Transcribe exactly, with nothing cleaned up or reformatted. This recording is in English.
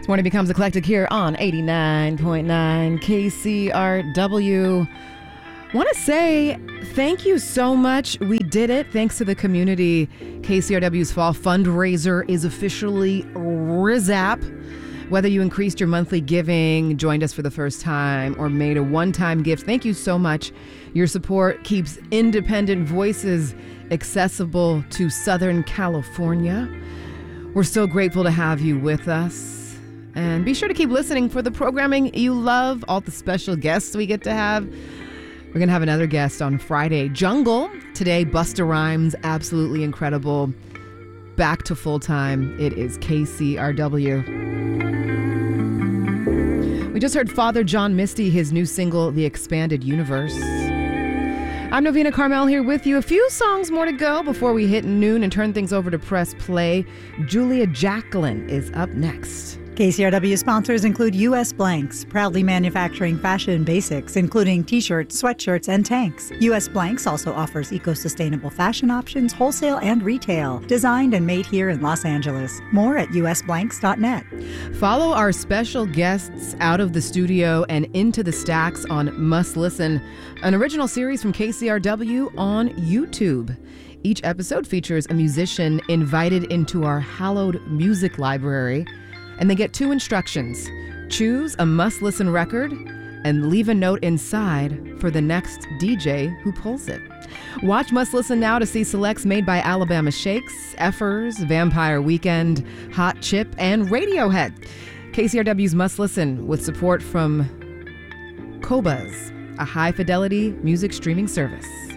Morning Becomes Eclectic here on eighty-nine point nine K C R W. Want to say thank you so much. We did it thanks to the community. K C R W's fall fundraiser is officially rizap. Whether you increased your monthly giving, joined us for the first time, or made a one-time gift, thank you so much. Your support keeps independent voices accessible to Southern California. We're so grateful to have you with us. And be sure to keep listening for the programming you love, all the special guests we get to have. We're going to have another guest on Friday, Jungle. Today, Busta Rhymes, absolutely incredible. Back to full-time, it is K C R W. We just heard Father John Misty, his new single, The Expanded Universe. I'm Novena Carmel here with you. A few songs more to go before we hit noon and turn things over to Press Play. Julia Jacqueline is up next. K C R W sponsors include U S Blanks, proudly manufacturing fashion basics, including t-shirts, sweatshirts, and tanks. U S Blanks also offers eco-sustainable fashion options, wholesale and retail, designed and made here in Los Angeles. More at U S blanks dot net. Follow our special guests out of the studio and into the stacks on Must Listen, an original series from K C R W on YouTube. Each episode features a musician invited into our hallowed music library, and they get two instructions. Choose a must-listen record and leave a note inside for the next D J who pulls it. Watch Must Listen now to see selects made by Alabama Shakes, Effers, Vampire Weekend, Hot Chip, and Radiohead. K C R W's Must Listen with support from Qobuz, a high-fidelity music streaming service.